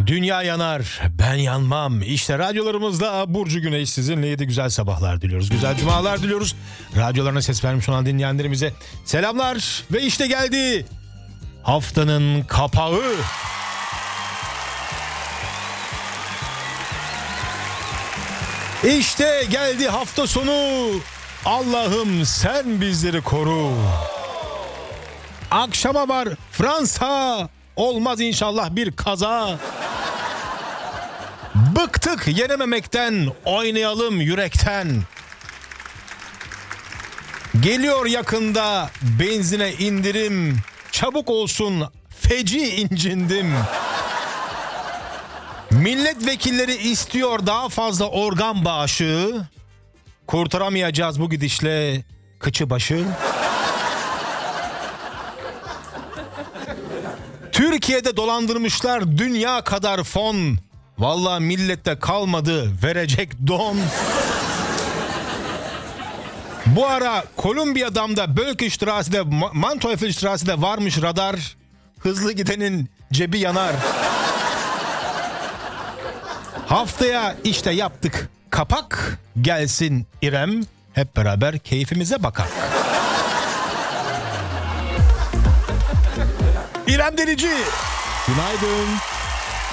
Dünya yanar, ben yanmam. İşte radyolarımızda Burcu Güneş sizinleydi. Güzel sabahlar diliyoruz, güzel cumalar diliyoruz. Radyolarına ses vermiş olan dinleyenlerimize selamlar. Ve işte geldi haftanın kapağı. İşte geldi hafta sonu. Allah'ım sen bizleri koru. Akşama var Fransa. Olmaz inşallah bir kaza. Bıktık yenememekten, oynayalım yürekten. Geliyor yakında benzine indirim. Çabuk olsun feci incindim. Milletvekilleri istiyor daha fazla organ bağışı. Kurtaramayacağız bu gidişle kıçı başı. Türkiye'de dolandırmışlar dünya kadar fon. Vallahi millette kalmadı verecek don. Bu ara Kolombiya'da Bölküstraße'de Manteufelstraße'de varmış radar. Hızlı gidenin cebi yanar. Haftaya işte yaptık kapak. Gelsin İrem, hep beraber keyfimize bakak. İrem Derici. Günaydın.